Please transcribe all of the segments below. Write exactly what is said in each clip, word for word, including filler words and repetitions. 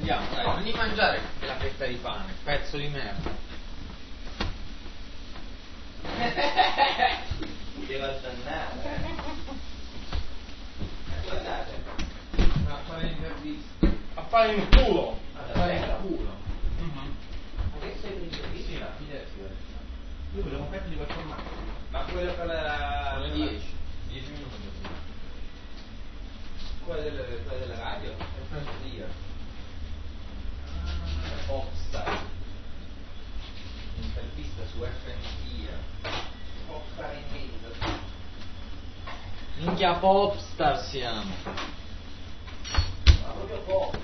Andiamo, dai, non di mangiare la fetta di pane, pezzo di merda. Mi deve attannare. Guardate. A fare l'intervista. A fare il culo. A fare il culo. Mm-hmm. Ma che sei l'intervista? Sì, la fine si vede. Noi vogliamo pezzo di quel formato. Ma quello per la... Alle dieci. dieci minuti. Quella della, quella della radio? Penso sia. Popstar. Intervista su F M T. Popstar in video. Minchia popstar siamo. Ma proprio poco.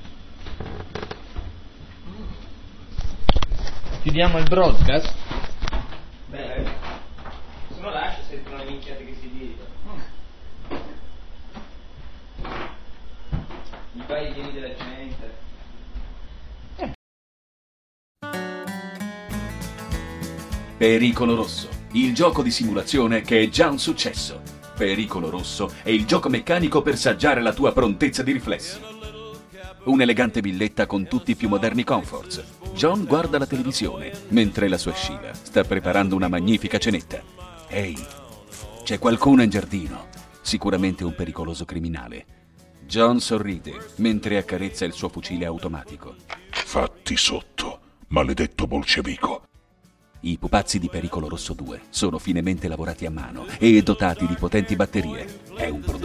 Chiudiamo il broadcast? Beh, se no lascia sentono le minchiate che si dicono. I vai e vieni della gente. Pericolo Rosso, il gioco di simulazione che è già un successo. Pericolo Rosso è il gioco meccanico per saggiare la tua prontezza di riflessi. Un'elegante villetta con tutti i più moderni comforts. John guarda la televisione, mentre la sua Sheila sta preparando una magnifica cenetta. Ehi, c'è qualcuno in giardino, sicuramente un pericoloso criminale. John sorride, mentre accarezza il suo fucile automatico. Fatti sotto, maledetto bolscevico. I pupazzi di Pericolo Rosso due sono finemente lavorati a mano e dotati di potenti batterie. È un prodotto